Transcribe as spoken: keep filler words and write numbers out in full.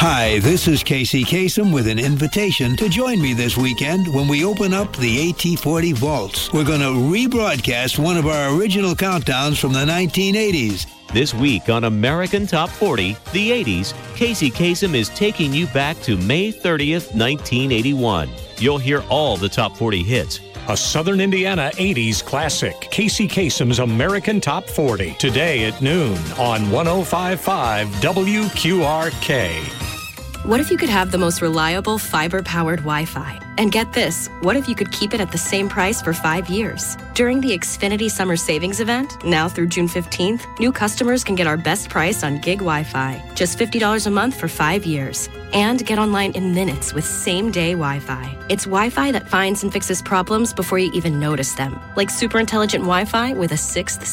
Hi, this is Casey Kasem with an invitation to join me this weekend when we open up the A T forty Vaults. We're going to rebroadcast one of our original countdowns from the nineteen eighties. This week on American Top forty, the eighties, Casey Kasem is taking you back to May thirtieth, nineteen eighty-one. You'll hear all the top forty hits. A Southern Indiana eighties classic, Casey Kasem's American Top forty, today at noon on one oh five point five W Q R K. What if you could have the most reliable fiber-powered Wi-Fi? And get this, what if you could keep it at the same price for five years? During the Xfinity Summer Savings Event, now through June fifteenth, new customers can get our best price on gig Wi-Fi, just fifty dollars a month for five years. And get online in minutes with same-day Wi-Fi. It's Wi-Fi that finds and fixes problems before you even notice them, like super intelligent Wi-Fi with a sixth